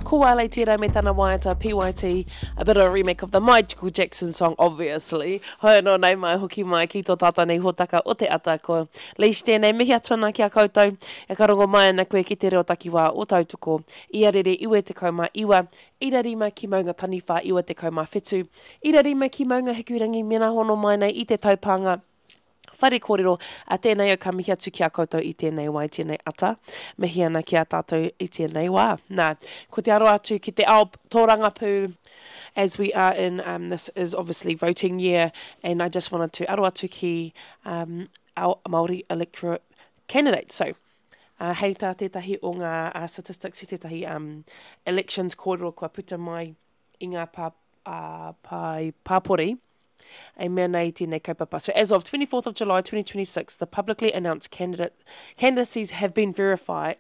Ko wale tira me tana waiata PYT, a bit of a remake of the Michael Jackson song, obviously. Hoi no nei mai hoki mai ki tō tata nei hotaka o te ata ko. Leish tēnei mihi atuna ki a koutou, e karongo mai ana koe ki te reo takiwā o tautoko. Ia rere iwe te kauma iwa, ira rima ki maunga taniwha iwa te kauma whetu, ira rima ki maunga hikurangi mena hono mai nei I te taupanga. Whare kōrero, a tēnei o ka mihi atu ki a koutou I tēnei wai tēnei ata, mihi ana ki a tātou I tēnei wā. Nā, ko te aro atu ki te ao tōrangapū, as we are in, this is obviously voting year, and I just wanted to aro atu ki our Māori electorate candidates. So, hei tā tētahi o ngā statistics I tētahi elections kōrero kua puta mai I ngā pāpori, a mea nei tēnei kaupapa. So as of 24th of July 2026, the publicly announced candidacies have been verified,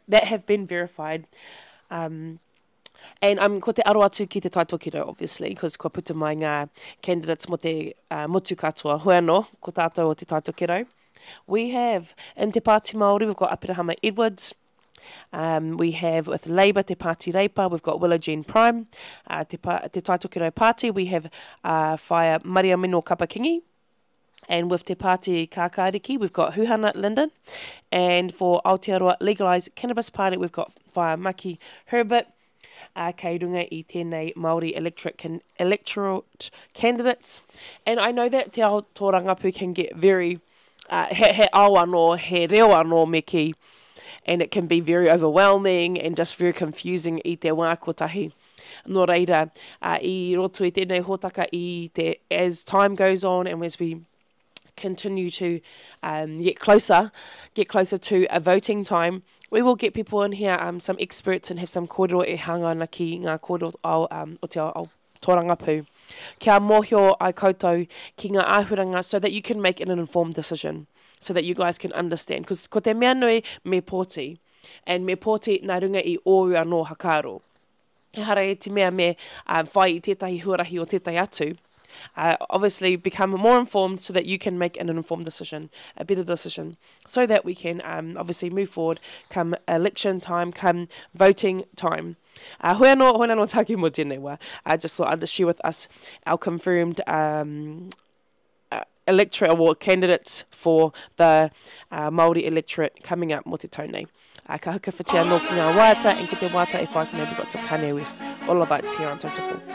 and ko te aro atu ki te taitokiro, obviously, because kua puta mai ngā candidates mo te motu katoa. Hoi anō, ko tātou o te taitokiro. We have, in te Pāti Māori, we've got Apirahama Edwards. We have with Labour, Te Pāti Reipa, we've got Willow Jean Prime. Te Taitokiro Pāti, we have Whaia Maria Mino Kapakingi. And with Te Pāti Kākāriki, we've got Huhana Linden. And for Aotearoa Legalised Cannabis Party, we've got Whaia Maki Herbert. Kei runga I tēnei Māori electorate candidates. And I know that te ao tōrangapū can get very he ao anō, he reo anō me ki. And it can be very overwhelming and just very confusing I te wā kotahi. Nō reira, I roto I tēnei hōtaka as time goes on and as we continue to get closer to a voting time, we will get people in here, some experts, and have some kōrero e hanga ana ki ngā kōrero o te ao tōrangapū. Kia mōhio ai koutou ki ngā āhuranga so that you can make an informed decision, so that you guys can understand. Because ko te mea nui me pōti, and me pōti nā runga I ōrua no hakaro. He hara e te mea me whai I tētahi huarahi o tētai atu. Obviously become more informed so that you can make an informed decision, a better decision, so that we can obviously move forward come election time, come voting time. Hoi anō tāke mo tēnei wā. I just thought I'd share with us our confirmed electorate award candidates for the Māori electorate coming up mo te taunei. Ka hukawhitia no ki ngā waiata, and ko te waiata e whai maybe got some Kanye West. All of that's here on Tautoko.